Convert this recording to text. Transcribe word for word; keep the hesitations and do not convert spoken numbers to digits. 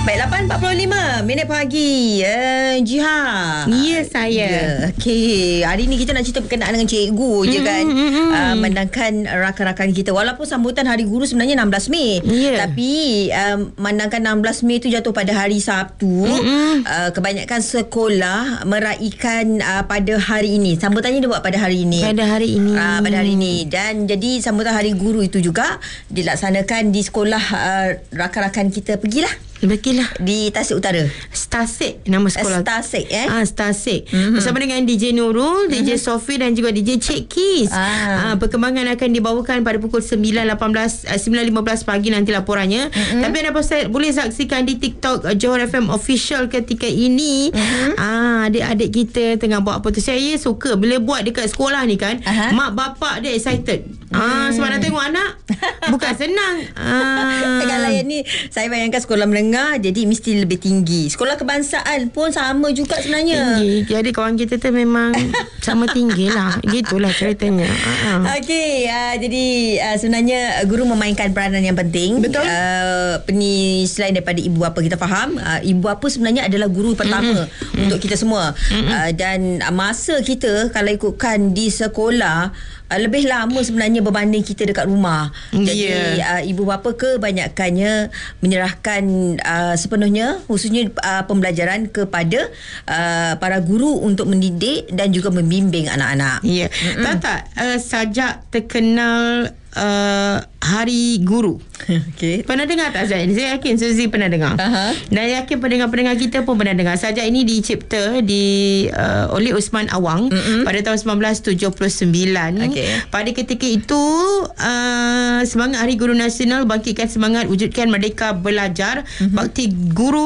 Baik, lapan empat puluh lima minit pagi. Uh, Jiha. Ya, saya. Yeah. Okey, hari ni kita nak cerita berkenaan dengan cikgu je kan. Mm-hmm. Uh, menangkan rakan-rakan kita. Walaupun sambutan Hari Guru sebenarnya enam belas Mei. Yeah. Tapi um, menangkan enam belas Mei tu jatuh pada hari Sabtu. Mm-hmm. Uh, kebanyakan sekolah meraihkan uh, pada hari ini. Sambutannya dia buat pada hari ini. Pada hari ini. Uh, pada hari ini. Dan jadi sambutan Hari Guru itu juga dilaksanakan di sekolah uh, rakan-rakan kita. Pergilah. Bagilah di Tasik Utara. Tasik nama sekolah. Tasik eh. Ah, Tasik. Mm-hmm. Bersama dengan D J Nurul, mm-hmm. D J Sofi dan juga D J Cik Kis. Ah. Ah, perkembangan akan dibawakan pada pukul sembilan lapan belas sembilan lima belas pagi nanti laporannya. Mm-hmm. Tapi anda boleh saksikan di TikTok Johor F M Official ketika ini. Mm-hmm. Ah, adik-adik kita tengah buat apa tu. Saya suka bila buat dekat sekolah ni kan. Uh-huh. Mak bapak dia excited. Mm. Ah, sebab nak tengok anak bukan senang. Ah. Kalau yang ni saya bayangkan sekolah menengah jadi mesti lebih tinggi. Sekolah kebangsaan pun sama juga sebenarnya. Tinggi. Jadi kawan kita tu memang sama tinggi lah. Gitulah ceritanya. Uh-huh. Okey, uh, jadi uh, sebenarnya guru memainkan peranan yang penting. Betul. Uh, ni selain daripada ibu bapa, kita faham uh, ibu bapa sebenarnya adalah guru pertama mm-hmm. untuk kita semua. Mm-hmm. Uh, dan masa kita kalau ikutkan di sekolah Uh, lebih lama sebenarnya berbanding kita dekat rumah. Jadi yeah. uh, ibu bapa kebanyakannya menyerahkan uh, sepenuhnya khususnya uh, pembelajaran kepada uh, para guru untuk mendidik dan juga membimbing anak-anak. Ya. Yeah. Tahu tak uh, sajak terkenal uh, Hari Guru. Okay. Pernah dengar tak Zain? Saya yakin Suzy pernah dengar. Uh-huh. Dan yakin pendengar-pendengar kita pun pernah dengar. Sajak ini dicipta di uh, oleh Usman Awang mm-hmm. pada tahun sembilan belas tujuh puluh sembilan. Okay. Pada ketika itu uh, semangat Hari Guru Nasional bangkitkan semangat wujudkan merdeka belajar. Mm-hmm. Bakti guru